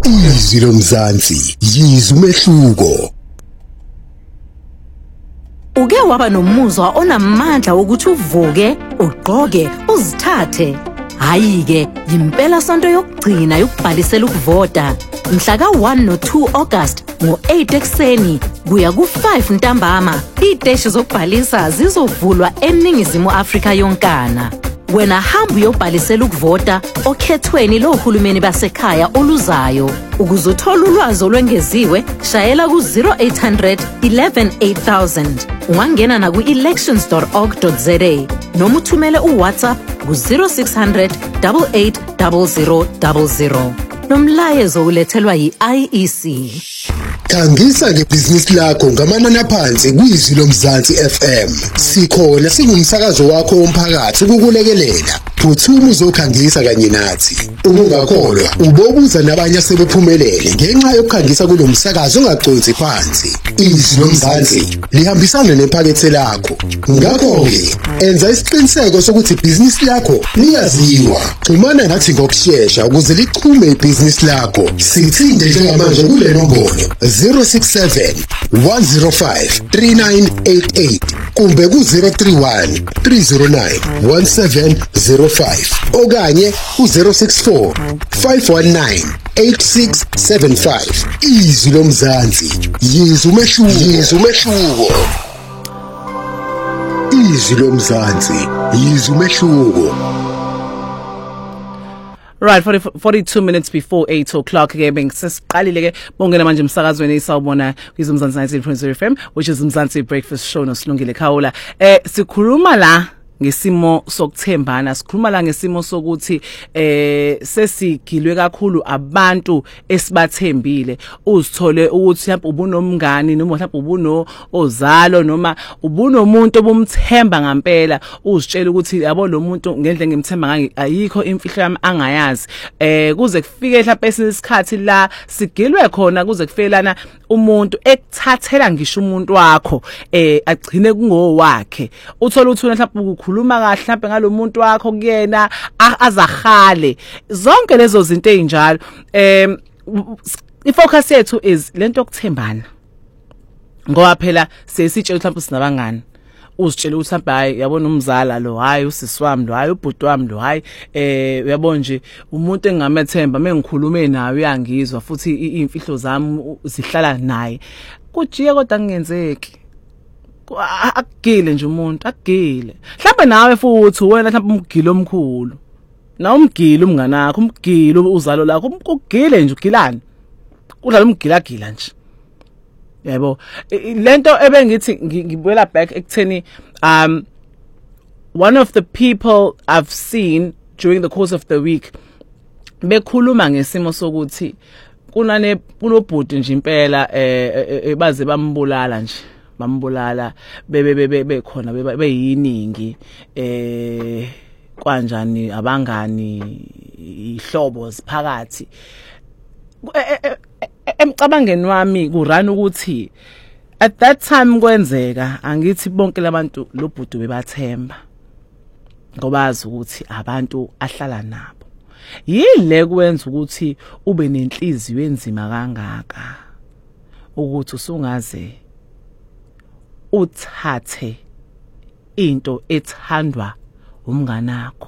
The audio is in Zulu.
Izwi lomzansi, yizwa umehluko. Uke waba nomuzwa onamandla ukuthi uvuke, ugqoke, uzithathe. Hayi-ke, yimpela sonto yokugcina yokubhalisela ukuvota. Mhla ka-1 no-2 August ngo-8 ekuseni kuya ku-5 ntambama, iy'teshi zokubhalisa zizovulwa eNingizimu Afrika yonkana. Wena hamba uyobhalisela ukuvota okhethweni lohulumeni basekhaya oluzayo. Ukuze uthole ulwazi olwengeziwe, shayela ku-0800 11 8000. Ungangena na ku-elections.org.za noma uthumele uWhatsApp ku-0600 88 0000. Nomlayezo ulethelwa yi-IEC. Khangisa ngebhizinisi lakho ngamanani aphansi kwizwi lomzansi FM. Sikhona singumsakazo wakho womphakathi ukukulekelela. Phuthuma uzokhangisa kanye nathi. Ungakholwa, ubobuza nabanye asebephumelele ngenxa yokukhangisa kulomsakazo ongagconsi phansi. Izwi lomzansi lihambisana nephakethe lakho. Ngakho-ke, enza isiqiniseko sokuthi ibhizinisi lakho liyaziwa. Xhumana nathi ngokushesha ukuze lichume ibhizinisi lakho. Sithinde njengamanje kule nombolo 067 105 3988 kumbe ku-031 309 1705 okanye ku-064 519 8675. Izwi lomzansi, yizwa umehluko. Izwi lomzansi, yizwa umehluko. Right, 42 minutes before 8 o'clock ke bengisesiqalile ke bongena manje emsakazweni esawubona kwizomzansi 90.0 FM, which is Mzansi Breakfast Show noSilungile Khawula. Sikhuluma la ngesimo sokuthembana, sikhuluma la ngesimo sokuthi sesigilwe kakhulu abantu esibathembile. Uzithole ukuthi mhlawumbe ubunomngani noma mhlawumbe ubuno ozalo noma ubunomuntu obumthemba ngempela, uzitshela ukuthi yabo lo muntu ngendlela ngimthemba ngayo ayikho imfihlo yami angayazi. Kuze kufike mhlawumbe isikhathi la sigilwe khona, kuze kufelana umuntu ekuthathela ngisho umuntu wakho agcine kungowakhe. Uthola uthuna mhlawumbe khuluma kahle mhlawumbe ngalomuntu wakho kuyena azahale. Zonke lezo zinto ezinjalo ifocus yethu is lento yokuthembana. Ngoba phela sesitshela mhlawumbe sinabangani, uzitshela ukuthi mhlawumbe hayi yabona umzala lo, hayi usisi wami lo, hayi ubhuti wami lo, hayi uyabona nje umuntu engamethemba mengikhulume naye uyangizwa futhi imfihlo zami zihlala naye. Kujiye kodwa kungenzeki. Akugile nje umuntu, akugile. Mhlawumbe nawe futhi wena mhlawumbe umgilo omkhulu. Na umgilo umngane wakho, umgilo uzalo lakho, ukugile nje ugilani. Udlala umgilagila nje. Yebo, lento ebengithi ngibuyela back ekutheni one of the people I've seen during the course of the week bekhuluma ngesimo sokuthi kunobhuti nje impela baze bambulala nje. Bambulala bekhona beyiningi kanjani abangani ihlobo siphakathi emcabangeni wami kurana ukuthi at that time kwenzeka angithi bonke labantu lobhudu bebathemba ngoba azi ukuthi abantu ahlala nabo. Yile kwenza ukuthi ube nenhliziyo enzima kangaka ukuthi usungaze uthathe into ethandwa umnganakho.